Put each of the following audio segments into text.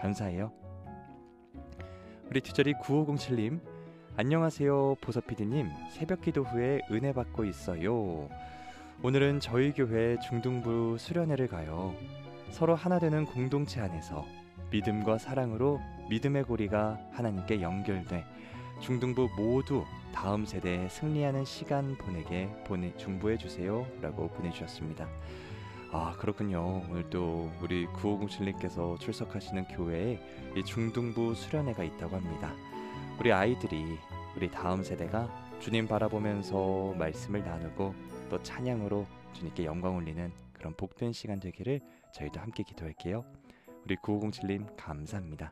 감사해요. 우리 뒷자리 9507님, 안녕하세요 보서피디님. 새벽기도 후에 은혜 받고 있어요. 오늘은 저희 교회 중등부 수련회를 가요. 서로 하나 되는 공동체 안에서 믿음과 사랑으로 믿음의 고리가 하나님께 연결돼 중등부 모두 다음 세대에 승리하는 시간 보내게 중보해 주세요 라고 보내주셨습니다. 아, 그렇군요. 오늘 또 우리 9507님께서 출석하시는 교회에 이 중등부 수련회가 있다고 합니다. 우리 아이들이, 우리 다음 세대가 주님 바라보면서 말씀을 나누고 또 찬양으로 주님께 영광 올리는 그런 복된 시간 되기를 저희도 함께 기도할게요. 우리 9507님 감사합니다.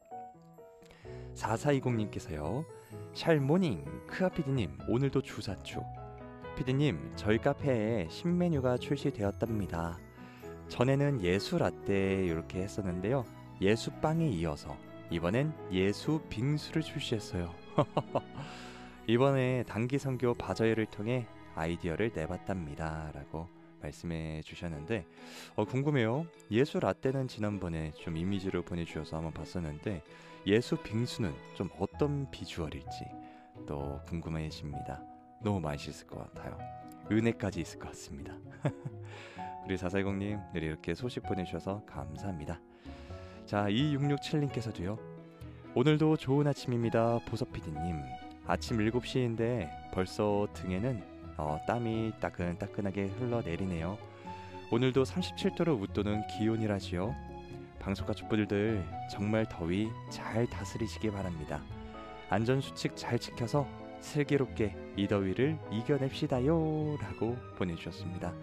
4420님께서요. 샬모닝 크아피디님, 오늘도 주사추. 피디님, 저희 카페에 신메뉴가 출시되었답니다. 전에는 예수 라떼 이렇게 했었는데요. 예수 빵에 이어서 이번엔 예수 빙수를 출시했어요. 이번에 단기 선교 바저회를 통해 아이디어를 내봤답니다 라고 말씀해 주셨는데 궁금해요. 예수 라떼는 지난번에 좀 이미지를 보내주셔서 한번 봤었는데 예수 빙수는 좀 어떤 비주얼일지 또 궁금해집니다. 너무 맛있을 것 같아요. 은혜까지 있을 것 같습니다. 우리 4410님 늘 이렇게 소식 보내주셔서 감사합니다. 자, 2667님께서도요. 오늘도 좋은 아침입니다 보서피디님. 아침 7시인데 벌써 등에는 땀이 따끈따끈하게 흘러내리네요. 오늘도 37도를 웃도는 기온이라지요. 방송가족분들 정말 더위 잘 다스리시기 바랍니다. 안전수칙 잘 지켜서 슬기롭게 이 더위를 이겨냅시다요 라고 보내주셨습니다.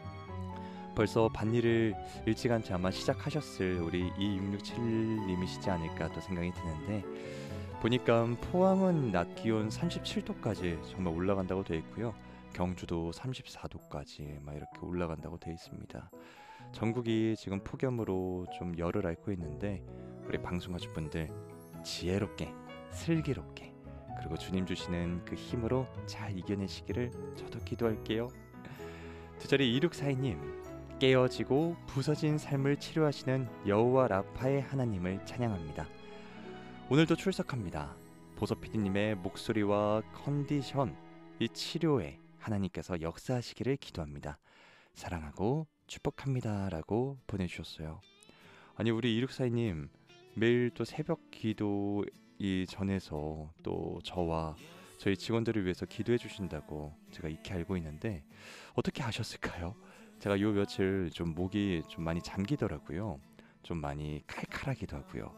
벌써 밭일을 일찌감치 아마 시작하셨을 우리 2667님이시지 않을까 또 생각이 드는데 보니까 포항은 낮 기온 37도까지 정말 올라간다고 되어 있고요. 경주도 34도까지 막 이렇게 올라간다고 되어 있습니다. 전국이 지금 폭염으로 좀 열을 앓고 있는데 우리 방송가족분들 지혜롭게 슬기롭게 그리고 주님 주시는 그 힘으로 잘 이겨내시기를 저도 기도할게요. 뒷자리 2642님, 깨어지고 부서진 삶을 치료하시는 여호와 라파의 하나님을 찬양합니다. 오늘도 출석합니다. 보서피디님의 목소리와 컨디션, 이 치료에 하나님께서 역사하시기를 기도합니다. 사랑하고 축복합니다 라고 보내주셨어요. 아니, 우리 2642님 매일 또 새벽 기도 이 전에서 또 저와 저희 직원들을 위해서 기도해 주신다고 제가 익히 알고 있는데 어떻게 아셨을까요? 제가 요 며칠 좀 목이 좀 많이 잠기더라고요. 좀 많이 칼칼하기도 하고요.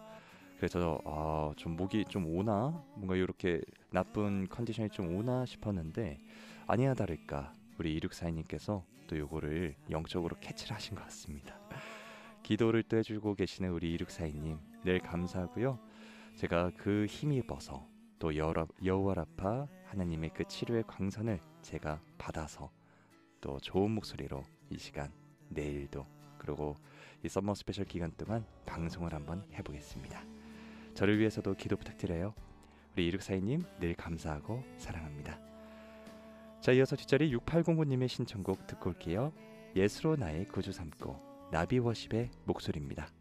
그래서 좀 목이 좀 오나? 뭔가 이렇게 나쁜 컨디션이 좀 오나 싶었는데 아니나 다를까 우리 2642님께서 또 요거를 영적으로 캐치를 하신 것 같습니다. 기도를 또 해주고 계시는 우리 2642님 늘 감사하고요. 제가 그 힘입어서 또 여호와 라파 하나님의 그 치료의 광선을 제가 받아서 또 좋은 목소리로 이 시간 내일도 그리고 이 썸머 스페셜 기간 동안 방송을 한번 해보겠습니다. 저를 위해서도 기도 부탁드려요. 우리 2642님 늘 감사하고 사랑합니다. 자, 이어서 뒷자리 6809님의 신청곡 듣고 올게요. 예수로 나의 구주 삼고 나비워십의 목소리입니다.